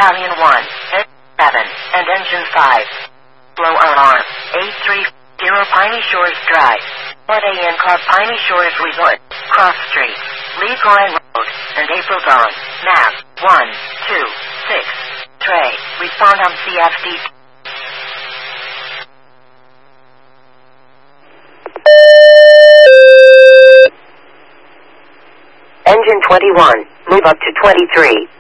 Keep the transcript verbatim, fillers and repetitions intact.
Battalion one, seven, and Engine five. Low alarm, eight three zero Piney Shores Drive. one A M Club Piney Shores Resort, Cross Street, Lee Corin Road, and April Dawn. Map, one two six. Trey, respond on C F D. Engine twenty-one, move up to twenty-three.